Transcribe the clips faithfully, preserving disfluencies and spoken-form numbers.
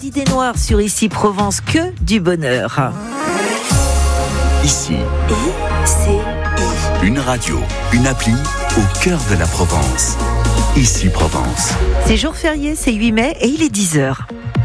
Idées noires sur Ici Provence, que du bonheur. Ici, I C I. une radio, une appli au cœur de la Provence. Ici Provence. C'est jour férié, c'est huit mai et il est dix heures.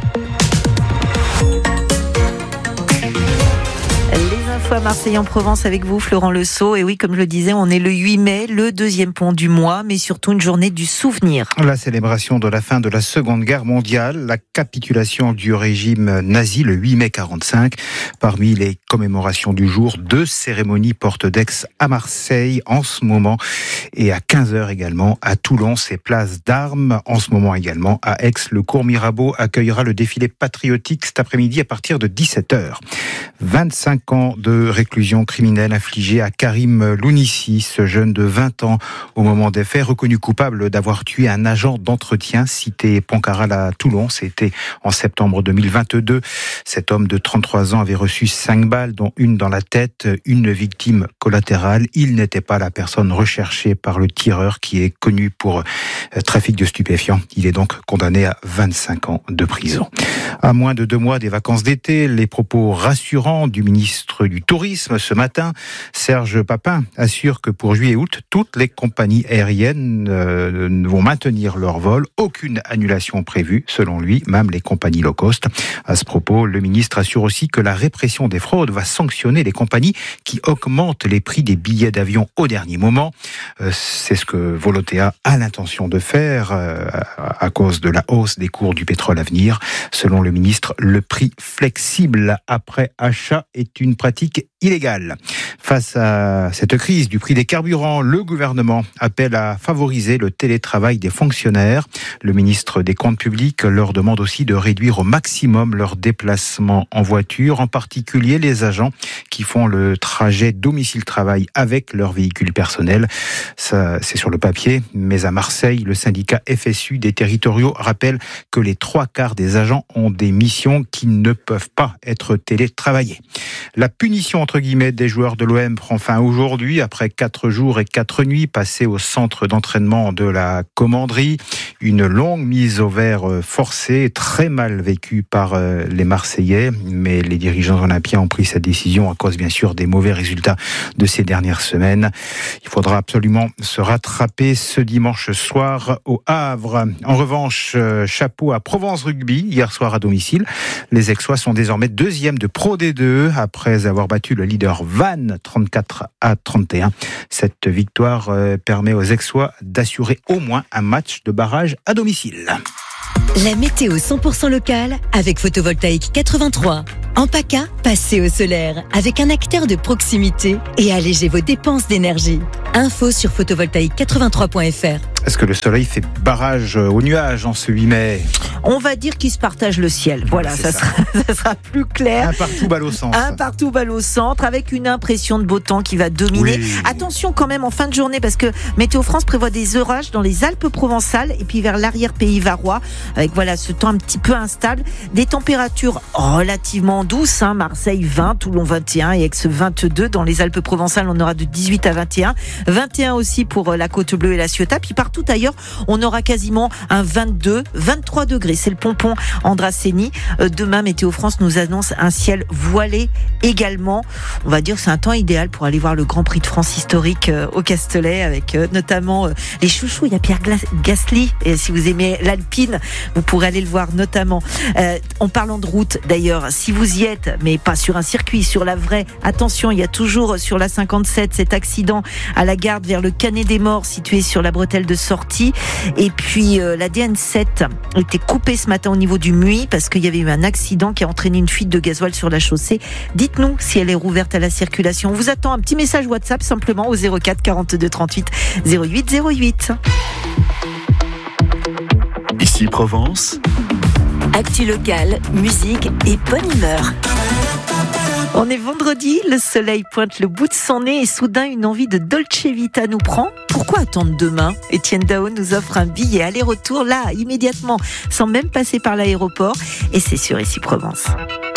Les infos à Marseille en Provence avec vous, Florent Le Sceau. Et oui, comme je le disais, on est le huit mai, le deuxième pont du mois, mais surtout une journée du souvenir. La célébration de la fin de la Seconde Guerre mondiale, la capitulation du régime nazi le huit mai quarante-cinq. Parmi les commémorations du jour, deux cérémonies porte d'Aix à Marseille en ce moment et à quinze heures également à Toulon, c'est place d'Armes. En ce moment également à Aix, le cours Mirabeau accueillera le défilé patriotique cet après-midi à partir de dix-sept heures. vingt-cinq ans de réclusion criminelle infligée à Karim Lounissi, ce jeune de vingt ans au moment des faits, reconnu coupable d'avoir tué un agent d'entretien cité Pontcarral à Toulon. C'était en septembre deux mille vingt-deux. Cet homme de trente-trois ans avait reçu cinq balles, dont une dans la tête, une victime collatérale. Il n'était pas la personne recherchée par le tireur qui est connu pour trafic de stupéfiants. Il est donc condamné à vingt-cinq ans de prison. À moins de deux mois des vacances d'été, les propos rassurants du ministre du Tourisme ce matin, Serge Papin, assure que pour juillet et août, toutes les compagnies aériennes euh, vont maintenir leurs vols. Aucune annulation prévue, selon lui, même les compagnies low cost. À ce propos, le ministre assure aussi que la répression des fraudes va sanctionner les compagnies qui augmentent les prix des billets d'avion au dernier moment. Euh, c'est ce que Volotea a l'intention de faire euh, à cause de la hausse des cours du pétrole à venir. Selon le ministre, le prix flexible après achat est une pratique illégale. Face à cette crise du prix des carburants, le gouvernement appelle à favoriser le télétravail des fonctionnaires. Le ministre des Comptes publics leur demande aussi de réduire au maximum leurs déplacements en voiture, en particulier les agents qui font le trajet domicile-travail avec leur véhicule personnel. Ça, c'est sur le papier, mais à Marseille, le syndicat F S U des territoriaux rappelle que les trois quarts des agents ont des missions qui ne peuvent pas être télétravaillées. La punition entre guillemets des joueurs de l'O M prend fin aujourd'hui après quatre jours et quatre nuits passés au centre d'entraînement de la Commanderie. Une longue mise au vert forcée, très mal vécue par les Marseillais, mais les dirigeants olympiens ont pris cette décision à cause bien sûr des mauvais résultats de ces dernières semaines. Il faudra absolument se rattraper ce dimanche soir au Havre. En revanche, chapeau à Provence Rugby hier soir à domicile. Les Aixois sont désormais deuxième de Pro D deux après avoir battu le leader Vannes trente-quatre à trente et un. Cette victoire permet aux Aixois d'assurer au moins un match de barrage à domicile. La météo cent pour cent locale avec Photovoltaïque quatre-vingt-trois. En PACA, passez au solaire avec un acteur de proximité et allégez vos dépenses d'énergie. Info sur photovoltaïque quatre-vingt-trois point f r. Est-ce que le soleil fait barrage aux nuages en ce huit mai ? On va dire qu'ils se partagent le ciel. Voilà, ça, ça. Sera, ça sera plus clair. Un partout balle au centre. Un partout balle au centre avec une impression de beau temps qui va dominer. Oui. Attention quand même en fin de journée parce que Météo France prévoit des orages dans les Alpes provençales et puis vers l'arrière-pays varois avec voilà ce temps un petit peu instable. Des températures relativement douces. Hein. Marseille vingt, Toulon vingt et un et Aix vingt-deux. Dans les Alpes provençales, on aura de dix-huit à vingt et un. vingt et un aussi pour la Côte Bleue et la Ciotat. Puis partout ailleurs, on aura quasiment un vingt-deux, vingt-trois degrés. C'est le pompon Andrasseni. Euh, demain, Météo France nous annonce un ciel voilé également. On va dire que c'est un temps idéal pour aller voir le Grand Prix de France historique euh, au Castellet avec euh, notamment euh, les chouchous. Il y a Pierre Glas- Gasly. Et si vous aimez l'Alpine, vous pourrez aller le voir notamment. Euh, en parlant de route, d'ailleurs, si vous y êtes, mais pas sur un circuit, sur la vraie, attention, il y a toujours sur la cinquante-sept cet accident à la garde vers le Canet des Morts situé sur la bretelle de sortie. Et puis euh, la D N sept était coupée ce matin au niveau du Muy parce qu'il y avait eu un accident qui a entraîné une fuite de gasoil sur la chaussée. Dites-nous si elle est rouverte à la circulation. On vous attend un petit message WhatsApp simplement au zéro quatre quarante-deux trente-huit zéro huit zéro huit. Ici Provence. Actu locale, musique et bonne humeur. On est vendredi, le soleil pointe le bout de son nez et soudain une envie de Dolce Vita nous prend. Pourquoi attendre demain ? Étienne Dao nous offre un billet aller-retour là, immédiatement, sans même passer par l'aéroport. Et c'est sur Ici Provence.